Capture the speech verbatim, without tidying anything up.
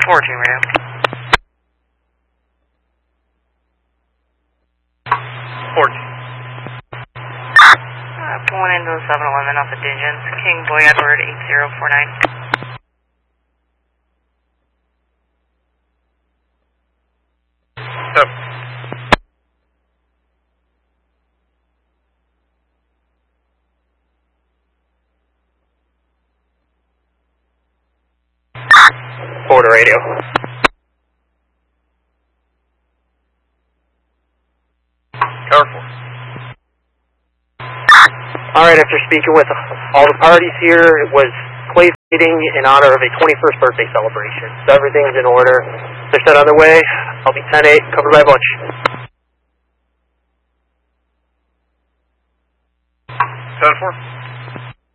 fourteen radio. fourteen. Uh, pulling into the seven eleven off the Digens. King Boy Edward eight zero four nine. Stop. Forward to radio. Tower four. Alright, after speaking with all the parties here, it was clay fitting in honor of a twenty-first birthday celebration. So everything's in order. They're set on their way. I'll be ten eight, covered by a bunch. Tower four.